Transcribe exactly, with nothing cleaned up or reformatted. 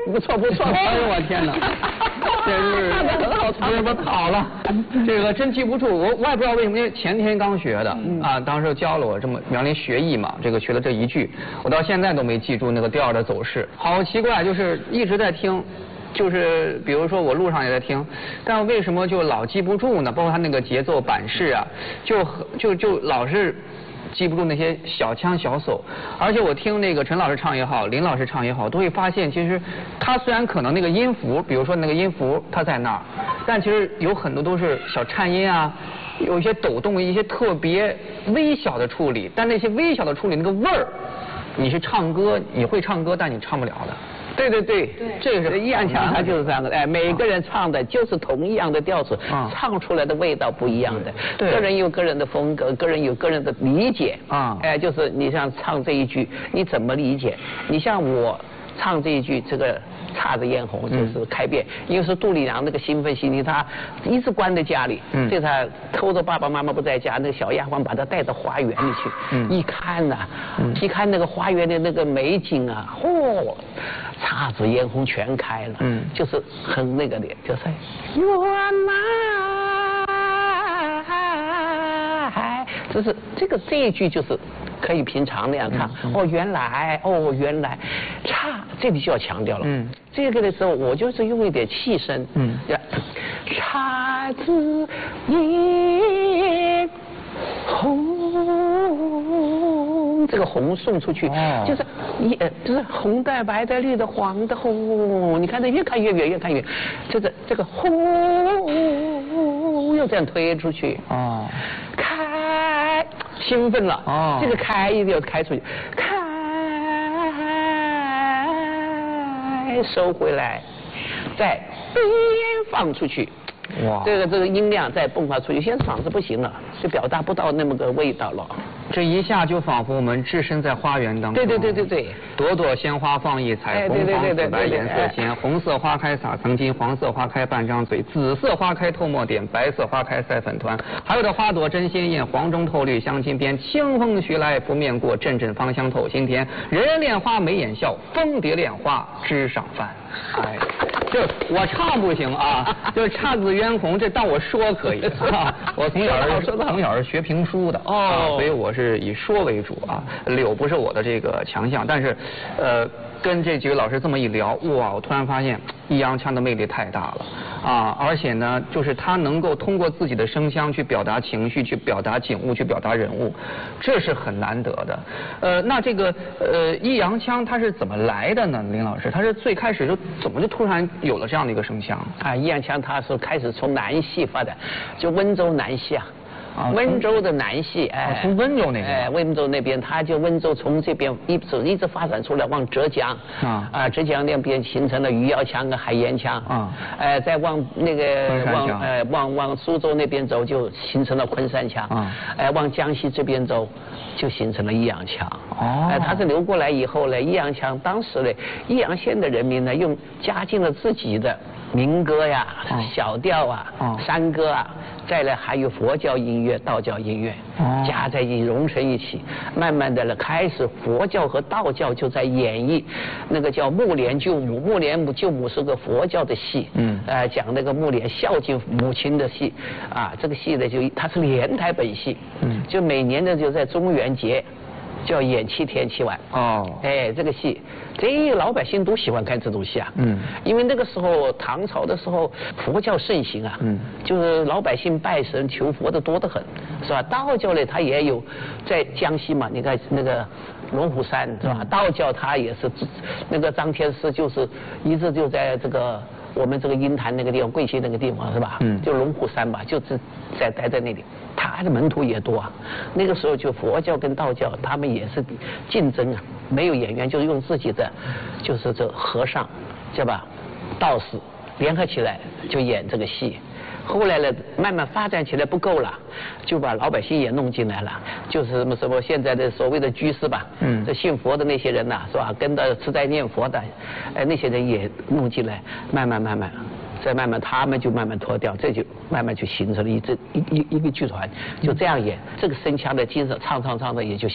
不错不错。 哎呦我天哪，这是唱的很好，唱这不好了，这个真记不住，我我也不知道为什么，因为前天刚学的、嗯、啊，当时教了我这么苗林学艺嘛，这个学了这一句，我到现在都没记住那个调的走势，好奇怪，就是一直在听。就是比如说我路上也在听，但为什么就老记不住呢？包括他那个节奏板式啊，就就就老是记不住那些小腔小手。而且我听那个陈老师唱也好，林老师唱也好，都会发现其实他虽然可能那个音符，比如说那个音符它在那儿，但其实有很多都是小颤音啊，有一些抖动，一些特别微小的处理。但那些微小的处理那个味儿，你是唱歌，你会唱歌，但你唱不了的。 对对对， 这个是易烊千玺就是这样的，哎，每个人唱的就是同一样的调子， 啊、 唱出来的味道不一样的。 对， 个人有个人的风格，个人有个人的理解啊。 哎，就是你像唱这一句，你怎么理解？你像我唱这一句，这个姹紫嫣红就是开遍，嗯、因为是杜丽娘那个兴奋心理，她一直关在家里，嗯，这她偷着爸爸妈妈不在家，那个小丫鬟把她带到花园里去，嗯，一看呐、啊，嗯，一看那个花园的那个美景啊，嚯！姹紫嫣红全开了，嗯，就是很那个的，就是原来，就是这个这一句就是可以平常那样唱，嗯、哦原来，哦原来，姹这里就要强调了，嗯，这个的时候我就是用一点气声，嗯，姹紫嫣红，这个红送出去，哦、就是一呃，就是红的、白的、绿的、黄的、红，你看它越看越远，越看越，就是这个红又这样推出去，哦，开，兴奋了，哦，这个开一定要开出去，开，收回来，再放出去。哇，这个这个音量再迸发出去，现在嗓子不行了，就表达不到那么个味道了。 这一下就仿佛我们置身在花园当中。 对对对对对， 朵朵鲜花放异彩，红黄紫白颜色鲜。红色花开洒曾经，黄色花开半张嘴，紫色花开透墨点，白色花开赛粉团。还有的花朵真鲜艳，黄中透绿镶金边。清风徐来拂面过，阵阵芳香透心田。人人恋花眉眼笑，蜂蝶恋花枝上翻。哎，就我唱不行啊，就是姹紫嫣红，这当我说可以啊。我从小是从小是学评书的哦、啊，所以我是以说为主啊。柳不是我的这个强项，但是，呃，跟这几位老师这么一聊，哇，我突然发现易烊千的魅力太大了啊！而且呢，就是他能够通过自己的声腔去表达情绪，去表达景物，去表达人物，这是很难得的。呃，那这个呃易烊千他是怎么来的呢？林老师，他是最开始就怎么就突然有了这样的一个声腔啊？易烊千他是开始从南戏发展，就温州南戏啊。啊、温州的南戏，哎， 从温州那边， 哎，温州那边，他就温州从这边一直一直发展出来，往浙江，啊，啊，浙江那边形成了余姚腔跟海盐腔，啊，哎，再往那个往呃往往苏州那边走，就形成了昆山腔，啊，哎，往江西这边走，就形成了易烊腔，哦，哎，他是流过来以后呢，易烊腔当时呢，易阳县的人民呢，用加进了自己的民歌呀、哦、小调啊、哦、山歌啊，再来还有佛教音乐、道教音乐，哦、加在一起融成一起，慢慢的呢，开始佛教和道教就在演绎那个叫木莲救母，木莲救母是个佛教的戏，嗯，呃，讲那个木莲孝敬母亲的戏，啊，这个戏呢就它是连台本戏，嗯，就每年呢就在中元节。就要演七天七晚哦，哎，这个戏，这老百姓都喜欢看这种戏啊，嗯，因为那个时候唐朝的时候佛教盛行啊，嗯，就是老百姓拜神求佛的多得很，是吧？道教呢，它也有在江西嘛，你看那个龙虎山是吧？道教它也是那个张天师就是一直就在这个。我们这个鹰潭那个地方，贵溪那个地方是吧？嗯，就龙虎山吧，就是在待在那里，他的门徒也多啊。那个时候就佛教跟道教，他们也是竞争啊，没有演员，就是用自己的，就是这和尚，对吧？道士联合起来就演这个戏。后来呢，慢慢发展起来不够了，就把老百姓也弄进来了，就是什么什么现在的所谓的居士吧，嗯，这信佛的那些人呐、啊，是吧？跟着吃斋念佛的，哎，那些人也弄进来，慢慢慢慢，再慢慢他们就慢慢脱掉，这就慢慢就形成了一支一一一个剧团，就这样演，这个声腔的精神，唱唱唱的也就。